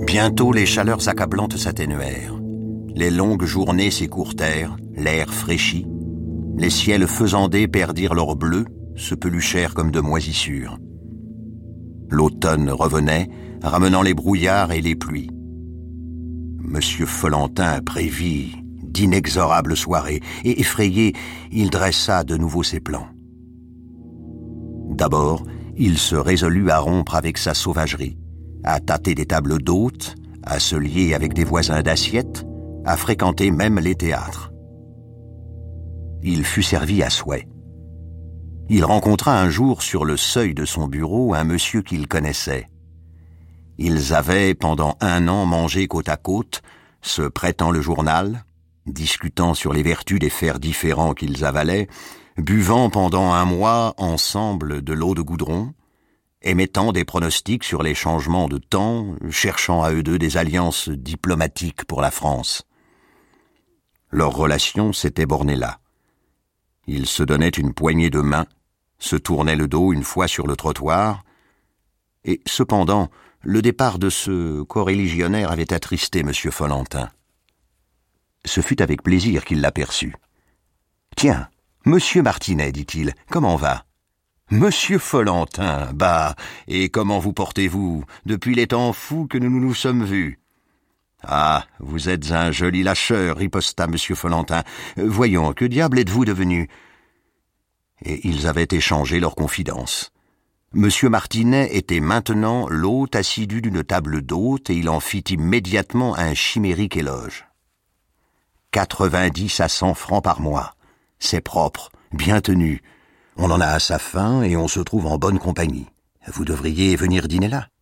Bientôt les chaleurs accablantes s'atténuèrent. Les longues journées s'écourtèrent, l'air fraîchit. Les ciels faisandés perdirent leur bleu, se peluchèrent comme de moisissures. L'automne revenait, ramenant les brouillards et les pluies. Monsieur Follentin prévit d'inexorables soirées, et effrayé, il dressa de nouveau ses plans. D'abord, il se résolut à rompre avec sa sauvagerie, à tâter des tables d'hôtes, à se lier avec des voisins d'assiette, à fréquenter même les théâtres. Il fut servi à souhait. Il rencontra un jour sur le seuil de son bureau un monsieur qu'il connaissait. Ils avaient pendant 1 an mangé côte à côte, se prêtant le journal, discutant sur les vertus des fers différents qu'ils avalaient, buvant pendant 1 mois ensemble de l'eau de goudron, émettant des pronostics sur les changements de temps, cherchant à eux deux des alliances diplomatiques pour la France. Leur relation s'était bornée là. Ils se donnaient une poignée de main, se tournaient le dos une fois sur le trottoir, et cependant, le départ de ce coreligionnaire avait attristé M. Follentin. Ce fut avec plaisir qu'il l'aperçut. « Tiens, Monsieur Martinet, dit-il, comment va ?»« Monsieur Follentin, bah, et comment vous portez-vous depuis les temps fous que nous nous sommes vus ?»« Ah, vous êtes un joli lâcheur, riposta M. Follentin. Voyons, que diable êtes-vous devenu ?» Et ils avaient échangé leurs confidences. Monsieur Martinet était maintenant l'hôte assidu d'une table d'hôte et il en fit immédiatement un chimérique éloge. 90 à 100 francs par mois. C'est propre, bien tenu. On en a à sa faim et on se trouve en bonne compagnie. Vous devriez venir dîner là.